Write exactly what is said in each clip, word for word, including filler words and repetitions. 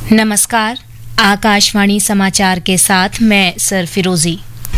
नमस्कार, आकाशवाणी समाचार के साथ मैं सर फिरोजी।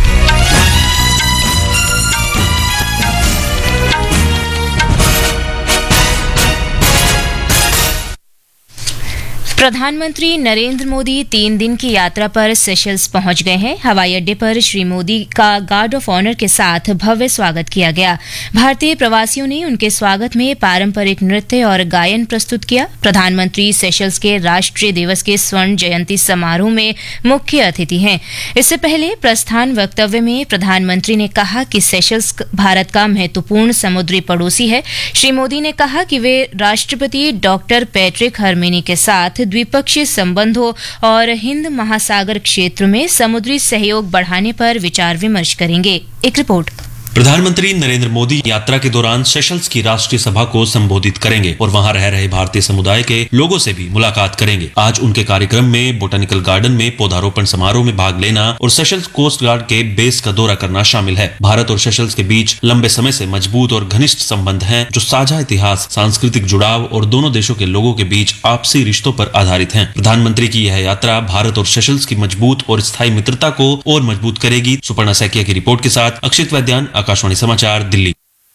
प्रधानमंत्री नरेंद्र मोदी तीन दिन की यात्रा पर सेशल्स पहुंच गए हैं। हवाई अड्डे पर श्री मोदी का गार्ड ऑफ ऑनर के साथ भव्य स्वागत किया गया। भारतीय प्रवासियों ने उनके स्वागत में पारंपरिक नृत्य और गायन प्रस्तुत किया। प्रधानमंत्री सेशल्स के राष्ट्रीय दिवस के स्वर्ण जयंती समारोह में मुख्य अतिथि हैं। इससे पहले प्रस्थान वक्तव्य में प्रधानमंत्री ने कहा कि सेशल्स भारत का महत्वपूर्ण समुद्री पड़ोसी है। श्री मोदी ने कहा कि वे राष्ट्रपति डॉक्टर पैट्रिक हरमिनी के साथ द्विपक्षीय संबंधों और हिंद महासागर क्षेत्र में समुद्री सहयोग बढ़ाने पर विचार विमर्श करेंगे। एक रिपोर्ट। प्रधानमंत्री नरेंद्र मोदी यात्रा के दौरान सेशल्स की राष्ट्रीय सभा को संबोधित करेंगे और वहां रह रहे भारतीय समुदाय के लोगों से भी मुलाकात करेंगे। आज उनके कार्यक्रम में बोटेनिकल गार्डन में पौधारोपण समारोह में भाग लेना और सेशल्स कोस्ट गार्ड के बेस का दौरा करना शामिल है। भारत और सेशल्स के बीच लंबे समय से मजबूत और घनिष्ठ संबंध हैं, जो साझा इतिहास, सांस्कृतिक जुड़ाव और दोनों देशों के लोगों के बीच आपसी रिश्तों पर आधारित है। प्रधानमंत्री की यह यात्रा भारत और सेशल्स की मजबूत और स्थायी मित्रता को और मजबूत करेगी। सुपर्णा सैकिया की रिपोर्ट के साथ अक्षित वैद्यान, आकाशवाणी समाचार, दिल्ली।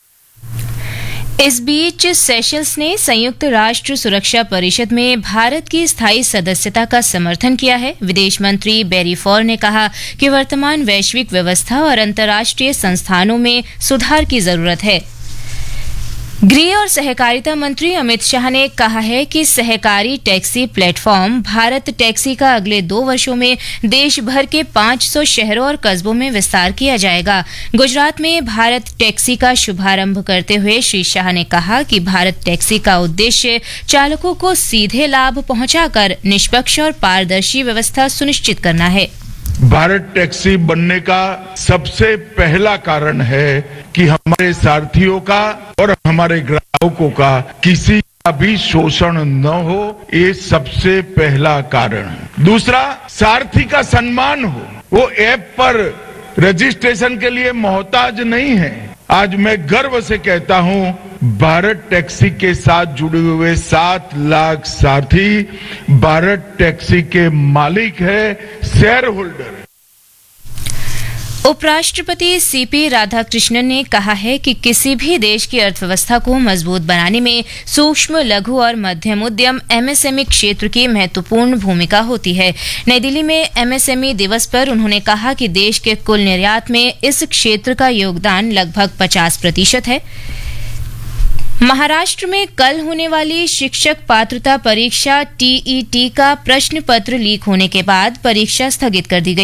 इस बीच सेशल्स ने संयुक्त राष्ट्र सुरक्षा परिषद में भारत की स्थायी सदस्यता का समर्थन किया है। विदेश मंत्री बैरी फॉर ने कहा कि वर्तमान वैश्विक व्यवस्था और अंतर्राष्ट्रीय संस्थानों में सुधार की जरूरत है। गृह और सहकारिता मंत्री अमित शाह ने कहा है कि सहकारी टैक्सी प्लेटफॉर्म भारत टैक्सी का अगले दो वर्षों में देश भर के पाँच सौ शहरों और कस्बों में विस्तार किया जाएगा। गुजरात में भारत टैक्सी का शुभारंभ करते हुए श्री शाह ने कहा कि भारत टैक्सी का उद्देश्य चालकों को सीधे लाभ पहुंचाकर निष्पक्ष और पारदर्शी व्यवस्था सुनिश्चित करना है। भारत टैक्सी बनने का सबसे पहला कारण है कि हमारे सारथियों का और हमारे ग्राहकों का किसी का भी शोषण न हो, ये सबसे पहला कारण। दूसरा, सारथी का सम्मान हो। वो ऐप पर रजिस्ट्रेशन के लिए मोहताज नहीं है। आज मैं गर्व से कहता हूं, भारत टैक्सी के साथ जुड़े हुए सात लाख साथी भारत टैक्सी के मालिक है, शेयर होल्डर है। उपराष्ट्रपति सीपी राधाकृष्णन ने कहा है कि किसी भी देश की अर्थव्यवस्था को मजबूत बनाने में सूक्ष्म, लघु और मध्यम उद्यम एमएसएमई क्षेत्र की महत्वपूर्ण भूमिका होती है। नई दिल्ली में एमएसएमई दिवस पर उन्होंने कहा कि देश के कुल निर्यात में इस क्षेत्र का योगदान लगभग पचास प्रतिशत है। महाराष्ट्र में कल होने वाली शिक्षक पात्रता परीक्षा टीईटी का प्रश्न पत्र लीक होने के बाद परीक्षा स्थगित कर दी गई।